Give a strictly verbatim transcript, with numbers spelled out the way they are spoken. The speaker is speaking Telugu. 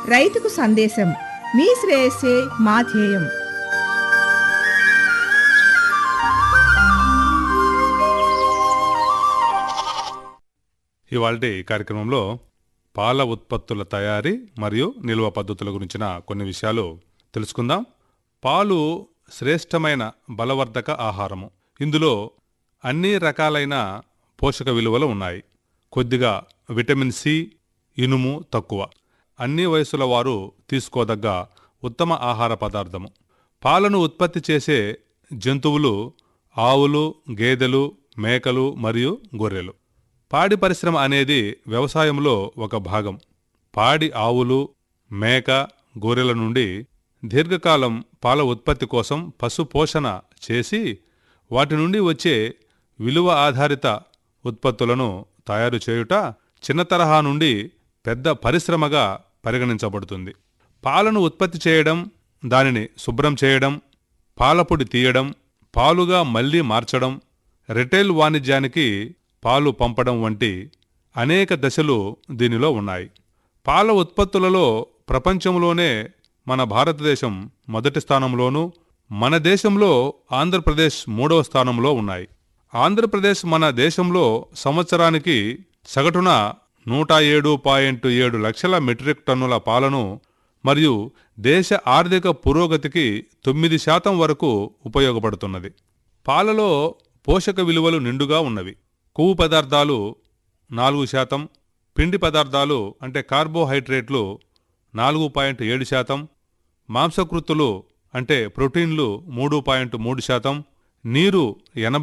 రైతుకు సందేశం. మీ శ్రేయస్సే మా ధ్యేయం. ఇవాల్టి కార్యక్రమంలో పాల ఉత్పత్తుల తయారీ మరియు నిల్వ పద్ధతుల గురించిన కొన్ని విషయాలు తెలుసుకుందాం. పాలు శ్రేష్టమైన బలవర్ధక ఆహారము. ఇందులో అన్ని రకాలైన పోషక విలువలు ఉన్నాయి. కొద్దిగా విటమిన్ సి, ఇనుము తక్కువ. అన్ని వయసుల వారు తీసుకోదగ్గ ఉత్తమ ఆహార పదార్థము. పాలను ఉత్పత్తి చేసే జంతువులు ఆవులు, గేదెలు, మేకలు మరియు గొర్రెలు. పాడి పరిశ్రమ అనేది వ్యవసాయంలో ఒక భాగం. పాడి ఆవులు, మేక, గొర్రెల నుండి దీర్ఘకాలం పాల ఉత్పత్తి కోసం పశుపోషణ చేసి వాటి నుండి వచ్చే విలువ ఆధారిత ఉత్పత్తులను తయారు చేయుట చిన్న తరహా నుండి పెద్ద పరిశ్రమగా పరిగణించబడుతుంది. పాలను ఉత్పత్తి చేయడం, దానిని శుభ్రం చేయడం, పాలపొడి తీయడం, పాలుగా మళ్లీ మార్చడం, రిటైల్ వాణిజ్యానికి పాలు పంపడం వంటి అనేక దశలు దీనిలో ఉన్నాయి. పాల ఉత్పత్తులలో ప్రపంచంలోనే మన భారతదేశం మొదటి స్థానంలోనూ, మన దేశంలో ఆంధ్రప్రదేశ్ మూడవ స్థానంలో ఉన్నాయి. ఆంధ్రప్రదేశ్ మన దేశంలో సంవత్సరానికి సగటున నూట ఏడు పాయింట్ ఏడు లక్షల మెట్రిక్ టన్నుల పాలను మరియు దేశ ఆర్థిక పురోగతికి తొమ్మిది శాతం వరకు ఉపయోగపడుతున్నది. పాలలో పోషక విలువలు నిండుగా ఉన్నవి. కొవ్వు పదార్థాలు నాలుగు శాతం, పిండి పదార్థాలు అంటే కార్బోహైడ్రేట్లు నాలుగు పాయింట్ ఏడు శాతం, మాంసకృత్తులు అంటే ప్రోటీన్లు మూడు పాయింట్ మూడు శాతం, నీరు ఎనభై